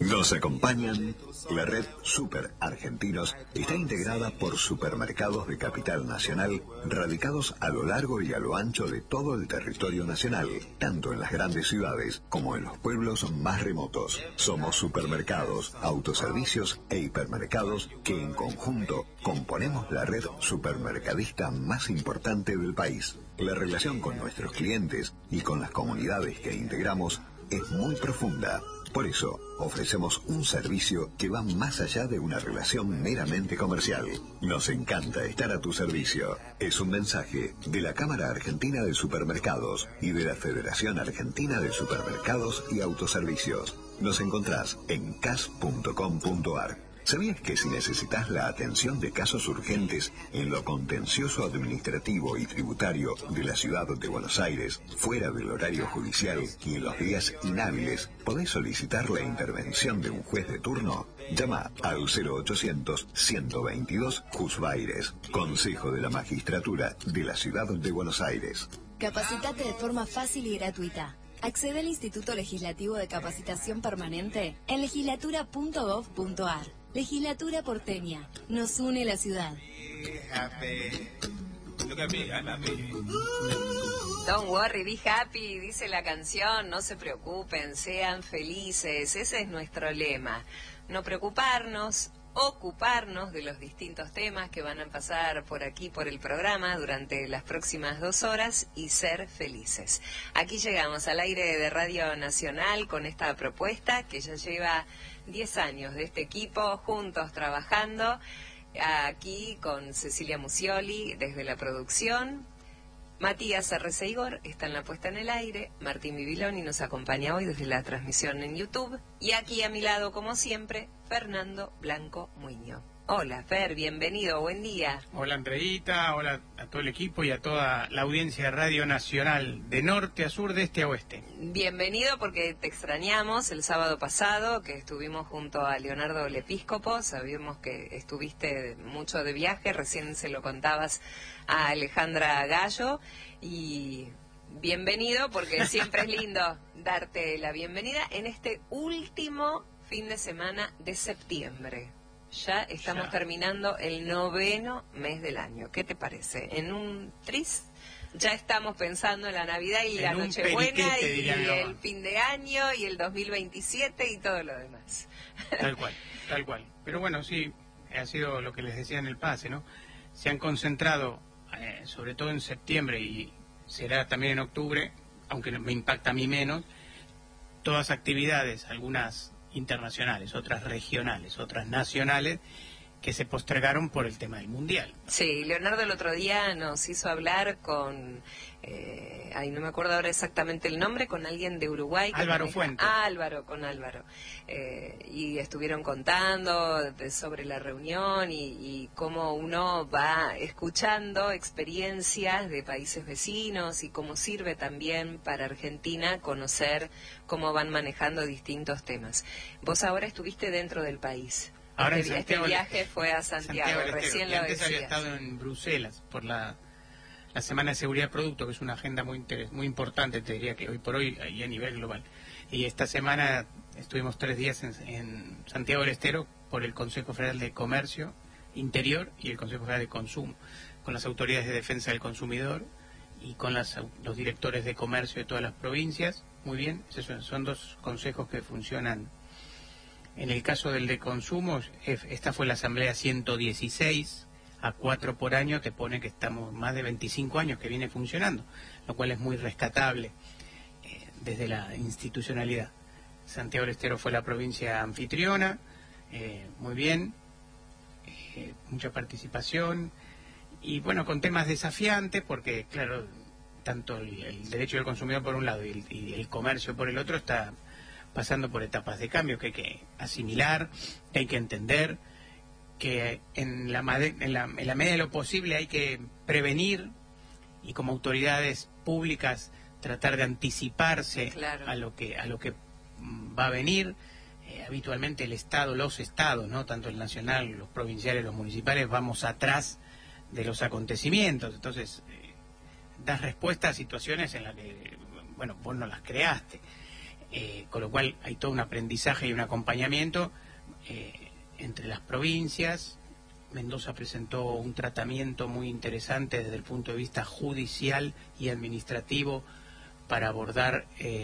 Nos acompañan. La red Super Argentinos está integrada por supermercados de capital nacional radicados a lo largo y a lo ancho de todo el territorio nacional, tanto en las grandes ciudades como en los pueblos más remotos. Somos supermercados, autoservicios e hipermercados que en conjunto componemos la red supermercadista más importante del país. La relación con nuestros clientes y con las comunidades que integramos es muy profunda. Por eso, ofrecemos un servicio que va más allá de una relación meramente comercial. Nos encanta estar a tu servicio. Es un mensaje de la Cámara Argentina de Supermercados y de la Federación Argentina de Supermercados y Autoservicios. Nos encontrás en cas.com.ar. ¿Sabías que si necesitas la atención de casos urgentes en lo contencioso administrativo y tributario de la ciudad de Buenos Aires, fuera del horario judicial y en los días inhábiles, podés solicitar la intervención de un juez de turno? Llama al 0800-122 Jusbaires, Consejo de la Magistratura de la ciudad de Buenos Aires. Capacitate de forma fácil y gratuita. Accede al Instituto Legislativo de Capacitación Permanente en legislatura.gov.ar. Legislatura porteña. Nos une la ciudad. Don't worry, be happy, dice la canción. No se preocupen, sean felices. Ese es nuestro lema. No preocuparnos, ocuparnos de los distintos temas que van a pasar por aquí, por el programa, durante las próximas 2 horas y ser felices. Aquí llegamos al aire de Radio Nacional con esta propuesta que ya lleva 10 años de este equipo, juntos trabajando, aquí con Cecilia Musioli desde la producción. Matías Arreceigor está en la puesta en el aire, Martín Bibiloni nos acompaña hoy desde la transmisión en YouTube, y aquí a mi lado, como siempre, Fernando Blanco Muiño. Hola, Fer, bienvenido, buen día. Hola, Andreita, hola a todo el equipo y a toda la audiencia de Radio Nacional, de norte a sur, de este a oeste. Bienvenido porque te extrañamos el sábado pasado, que estuvimos junto a Leonardo Lepíscopo, sabíamos que estuviste mucho de viaje, recién se lo contabas a Alejandra Gallo, y bienvenido porque siempre es lindo darte la bienvenida en este último fin de semana de septiembre. Ya estamos terminando el 9º mes del año. ¿Qué te parece? En un tris ya estamos pensando en la Navidad y la Nochebuena y el fin de año y el 2027 y todo lo demás. Tal cual, tal cual. Pero bueno, sí, ha sido lo que les decía en el pase, ¿no? Se han concentrado, sobre todo en septiembre y será también en octubre, aunque me impacta a mí menos, todas actividades, algunas internacionales, otras regionales, otras nacionales, que se postergaron por el tema del Mundial. Sí, Leonardo el otro día nos hizo hablar con, no me acuerdo ahora exactamente el nombre, con alguien de Uruguay. Álvaro Fuentes. Con Álvaro. Y estuvieron contando sobre la reunión y cómo uno va escuchando experiencias de países vecinos y cómo sirve también para Argentina conocer cómo van manejando distintos temas. Vos ahora estuviste dentro del país. Ahora este viaje fue a Santiago, recién lo antes decías. Había estado en Bruselas por la Semana de Seguridad de Producto, que es una agenda muy importante, te diría que hoy por hoy y a nivel global. Y esta semana estuvimos 3 días en Santiago del Estero por el Consejo Federal de Comercio Interior y el Consejo Federal de Consumo, con las autoridades de defensa del consumidor y con los directores de comercio de todas las provincias. Muy bien, son 2 consejos que funcionan. En el caso del de consumo, esta fue la asamblea 116, a 4 por año, te pone que estamos más de 25 años que viene funcionando, lo cual es muy rescatable desde la institucionalidad. Santiago del Estero fue la provincia anfitriona, muy bien, mucha participación, y bueno, con temas desafiantes, porque claro, tanto el derecho del consumidor por un lado y el comercio por el otro está pasando por etapas de cambio que hay que asimilar, que hay que entender, que en la medida de lo posible hay que prevenir y como autoridades públicas tratar de anticiparse a lo que va a venir. Habitualmente el Estado, los Estados, ¿no? Tanto el nacional, los provinciales, los municipales, vamos atrás de los acontecimientos, entonces das respuesta a situaciones en las que, bueno, vos no las creaste. con lo cual hay todo un aprendizaje y un acompañamiento entre las provincias. Mendoza presentó un tratamiento muy interesante desde el punto de vista judicial y administrativo para abordar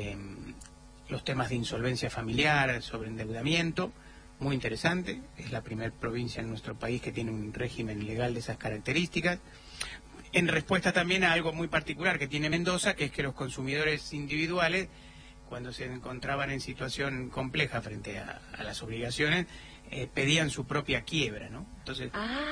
los temas de insolvencia familiar, sobreendeudamiento, muy interesante. Es la primera provincia en nuestro país que tiene un régimen legal de esas características, en respuesta también a algo muy particular que tiene Mendoza, que es que los consumidores individuales, cuando se encontraban en situación compleja frente a las obligaciones, pedían su propia quiebra, ¿no? Entonces,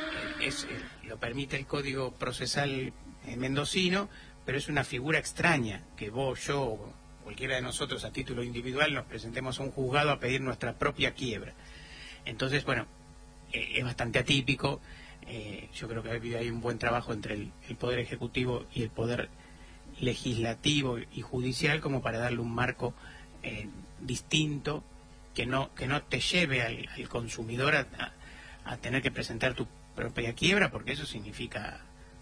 lo permite el Código Procesal mendocino, pero es una figura extraña que vos, yo, o cualquiera de nosotros a título individual nos presentemos a un juzgado a pedir nuestra propia quiebra. Entonces, bueno, es bastante atípico. Yo creo que hay un buen trabajo entre el Poder Ejecutivo y el Poder Legislativo y Judicial como para darle un marco distinto que no te lleve al consumidor a tener que presentar tu propia quiebra, porque eso significa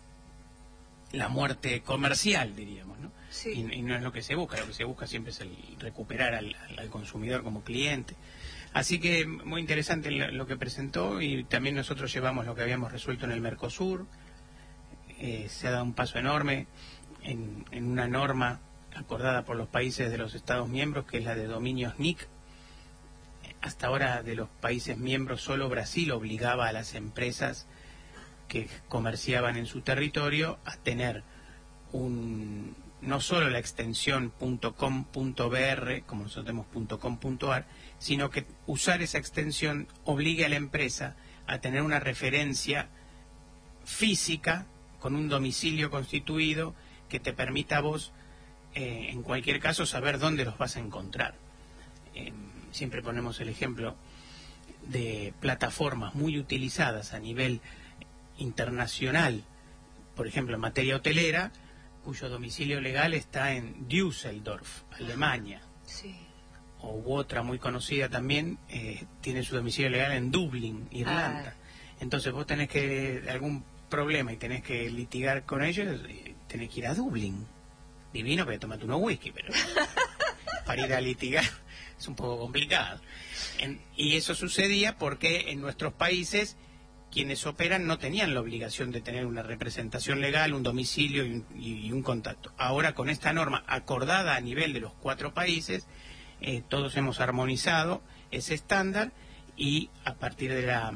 la muerte comercial, diríamos, ¿no? Sí. Y no es lo que se busca. Lo que se busca siempre es el recuperar al consumidor como cliente. Así que muy interesante lo que presentó, y también nosotros llevamos lo que habíamos resuelto en el Mercosur. Se ha dado un paso enorme en una norma acordada por los países de los Estados miembros, que es la de dominios NIC. Hasta ahora, de los países miembros, solo Brasil obligaba a las empresas que comerciaban en su territorio a tener no solo la extensión .com.br, como nosotros tenemos .com.ar, sino que usar esa extensión obligue a la empresa a tener una referencia física con un domicilio constituido que te permita a vos, en cualquier caso, saber dónde los vas a encontrar. Siempre ponemos el ejemplo de plataformas muy utilizadas a nivel internacional, por ejemplo en materia hotelera, cuyo domicilio legal está en Düsseldorf, Alemania. Sí. O otra muy conocida también, tiene su domicilio legal en Dublín, Irlanda. Entonces vos tenés que algún problema y tenés que litigar con ellos, tenés que ir a Dublín. Divino que tomate unos whisky, pero para ir a litigar es un poco complicado. Y eso sucedía porque en nuestros países quienes operan no tenían la obligación de tener una representación legal, un domicilio y un contacto. Ahora, con esta norma acordada a nivel de los 4 países, todos hemos armonizado ese estándar, y a partir de la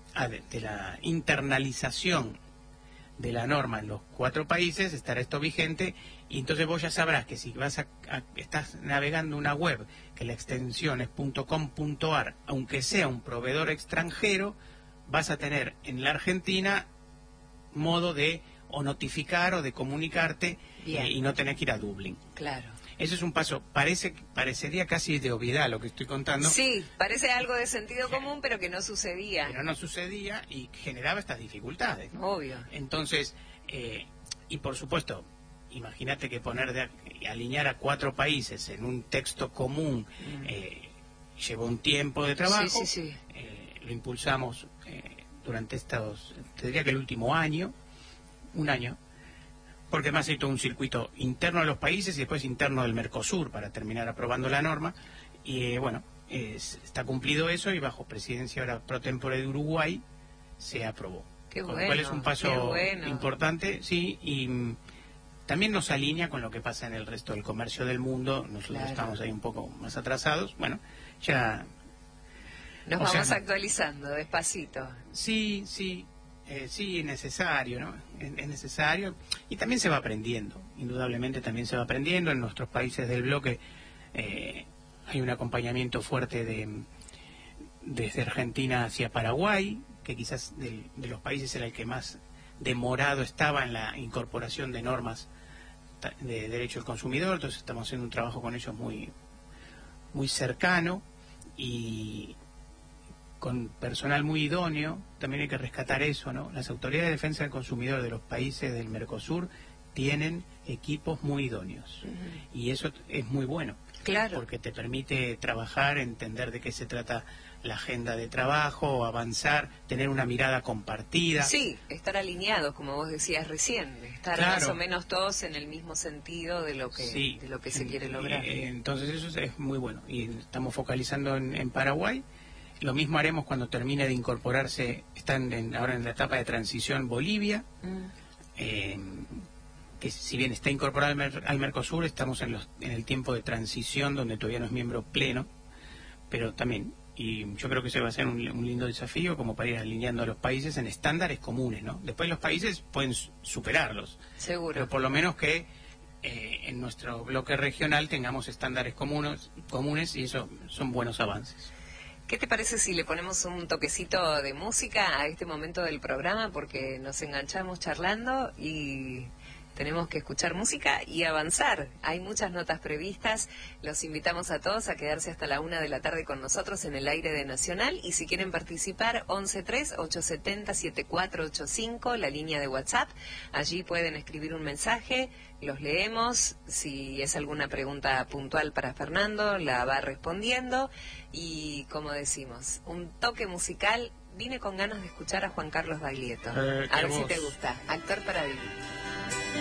internalización de la norma en los 4 países estará esto vigente, y entonces vos ya sabrás que si estás navegando una web que la extensión es .com.ar, aunque sea un proveedor extranjero, vas a tener en la Argentina modo de o notificar o de comunicarte, y no tener que ir a Dublín. Claro. Eso es un paso, parecería casi de obviedad lo que estoy contando. Sí, parece algo de sentido común, pero que no sucedía. Pero no sucedía y generaba estas dificultades, ¿no? Obvio. Entonces, y por supuesto, imagínate que alinear a 4 países en un texto común llevó un tiempo de trabajo. Sí. Lo impulsamos durante te diría que el último año, un año, porque además hay todo un circuito interno a los países y después interno del Mercosur para terminar aprobando la norma, y bueno, está cumplido eso, y bajo presidencia ahora pro tempore de Uruguay se aprobó. Qué con bueno, lo cual es un paso importante, sí, y también nos alinea con lo que pasa en el resto del comercio del mundo. Nosotros estamos ahí un poco más atrasados, bueno, ya... Nos vamos actualizando despacito. Sí, es necesario, ¿no? Es necesario, y también se va aprendiendo, indudablemente también se va aprendiendo. En nuestros países del bloque hay un acompañamiento fuerte desde Argentina hacia Paraguay, que quizás de los países era el que más demorado estaba en la incorporación de normas de derecho al consumidor. Entonces estamos haciendo un trabajo con ellos muy, muy cercano, y con personal muy idóneo. También hay que rescatar eso, ¿no? Las autoridades de defensa del consumidor de los países del Mercosur tienen equipos muy idóneos, y eso es muy bueno. Claro. Porque te permite trabajar, entender de qué se trata la agenda de trabajo, avanzar, tener una mirada compartida. Sí, estar alineados, como vos decías recién, estar más o menos todos en el mismo sentido de lo que, sí, de lo que se quiere lograr. Entonces eso es muy bueno. Y estamos focalizando en Paraguay. Lo mismo haremos cuando termine de incorporarse, ahora en la etapa de transición Bolivia, que si bien está incorporado al Mercosur, estamos en el tiempo de transición donde todavía no es miembro pleno, pero también, y yo creo que ese va a ser un lindo desafío como para ir alineando a los países en estándares comunes, ¿no? Después los países pueden superarlos. Seguro. Pero por lo menos que en nuestro bloque regional tengamos estándares comunes y eso son buenos avances. ¿Qué te parece si le ponemos un toquecito de música a este momento del programa? Porque nos enganchamos charlando y tenemos que escuchar música y avanzar. Hay muchas notas previstas. Los invitamos a todos a quedarse hasta la 1 de la tarde con nosotros en el aire de Nacional. Y si quieren participar, 1138707485, la línea de WhatsApp. Allí pueden escribir un mensaje, los leemos. Si es alguna pregunta puntual para Fernando, la va respondiendo. Y como decimos, un toque musical. Vine con ganas de escuchar a Juan Carlos Baglietto. A ver si te gusta. Actor para vivir.